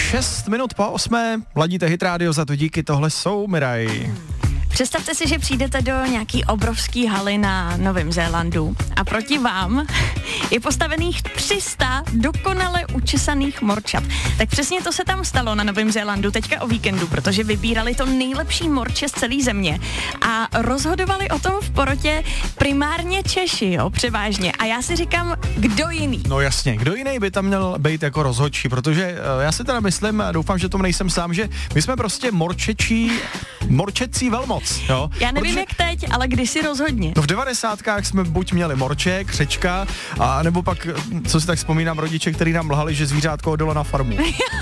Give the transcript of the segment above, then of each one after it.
6 minut po 8. Ladíte Hit Radio, za to díky, tohle jsou Miraj. Představte si, že přijdete do nějaký obrovský haly na Novém Zélandu a proti vám je postavených 300 dokonale učesaných morčat. Tak přesně to se tam stalo na Novém Zélandu teďka o víkendu, protože vybírali to nejlepší morče z celé země a rozhodovali o tom v porotě primárně Češi, jo, převážně. A já si říkám, kdo jiný? No jasně, kdo jiný by tam měl být jako rozhodčí, protože já si teda myslím, doufám, že tomu nejsem sám, že my jsme prostě morčecí velmoc. Jo? Já nevím jak teď, ale kdysi rozhodně. No v 90kách jsme buď měli morče, křečka, a nebo pak, co si tak vzpomínám, rodiče, který nám lhali, že zvířátko odjelo na farmu.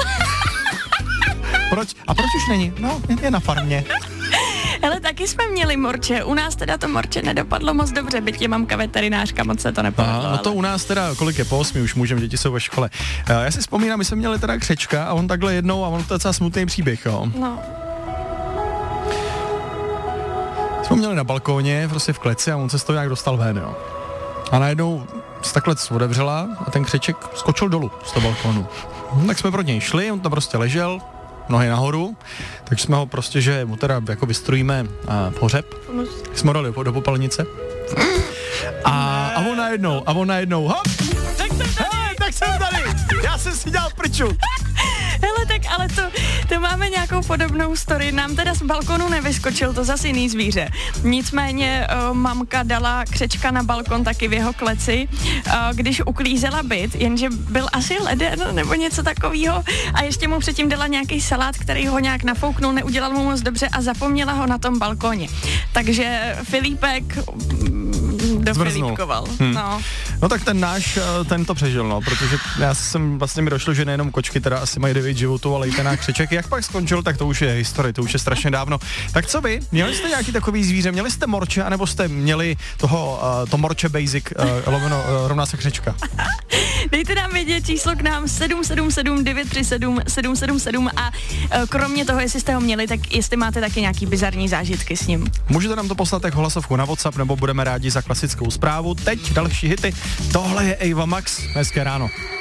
Proč? A proč už není? No, je na farmě. Hele, taky jsme měli morče, u nás teda to morče nedopadlo moc dobře, byť je mamka veterinářka, moc se to nepovedlo. Aha, no to u nás teda, kolik je po 8, už můžeme, děti jsou ve škole. Já si vzpomínám, my jsme měli teda křečka a on takhle jednou, a on to je docela smutný příběh, jo. No. Jsme měli na balkóně, prostě v kleci, a on se z toho nějak dostal ven, jo. A najednou se ta klec otevřela a ten křeček skočil dolů z toho balkónu. Tak jsme pro něj šli, on tam prostě ležel, nohy nahoru, takže jsme ho prostě, že mu teda jako vystrojíme pohřeb, jsme ho dali do popelnice. A on najednou, hop, tak jsem tady, já jsem si dělal prču. Hele, tak ale to máme nějakou podobnou story. Nám teda z balkonu nevyskočil, to zase jiný zvíře. Nicméně mamka dala křečka na balkon taky v jeho kleci, když uklízela byt, jenže byl asi leden nebo něco takového a ještě mu předtím dala nějaký salát, který ho nějak nafouknul, neudělal mu moc dobře a zapomněla ho na tom balkoně. Takže Filipek dofilipkoval. No tak ten náš, ten to přežil, no, protože já jsem vlastně mi došlo, že nejenom kočky teda asi mají 9 životů, ale i ten křeček. Jak pak skončil, tak to už je historie, to už je strašně dávno. Tak co vy? Měli jste nějaký takový zvíře? Měli jste morče, anebo jste měli to morče basic, rovná se křečka? Dejte nám vědět číslo k nám 777 937 777 a kromě toho, jestli jste ho měli, tak jestli máte taky nějaký bizarní zážitky s ním. Můžete nám to poslat jako hlasovku na WhatsApp, nebo budeme rádi za klasickou zprávu. Teď další hity. Tohle je Ava Max. Hezké ráno.